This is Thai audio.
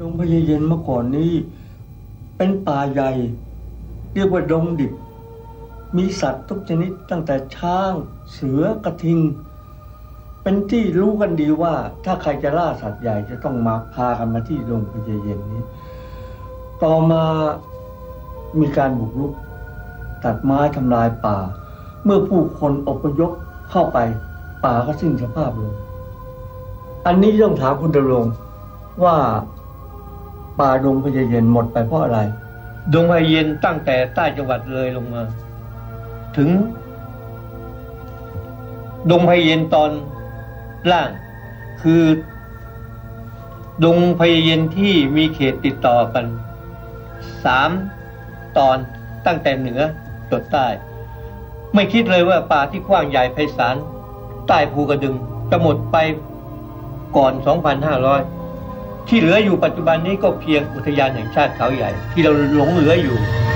งพญาเย็นเมื่อก่อนนี้เป็นป่าใหญ่เรียกว่าดงดิบมีสัตว์ทุกชนิดตั้งแต่ช้างเสือกระทิงเป็นที่รู้กันดีว่าถ้าใครจะล่าสัตว์ใหญ่จะต้องมาพากันมาที่ดงพญาเย็นนี้ต่อมามีการบุกรุกตัดไม้ทำลายป่าเมื่อผู้คนอพยพเข้าไปป่าก็สิ้นสภาพลงอันนี้ต้องถามคุณดำรงว่าป่าดงพญาเย็นหมดไปเพราะอะไรดงพญาเย็นตั้งแต่ใต้จังหวัดเลยลงมาถึงดงพญาเย็นตอนล่างคือดงพญาเย็นที่มีเขตติดต่อกัน3 ตอนตั้งแต่เหนือจดใต้ไม่คิดเลยว่าป่าที่กว้างใหญ่ไพศาลใต้ภูกระดึงจะหมดไปก่อน 2,500 ที่เหลืออยู่ปัจจุบันนี้ก็เพียงอุทยานแห่งชาติเขาใหญ่ที่เราหลงเหลืออยู่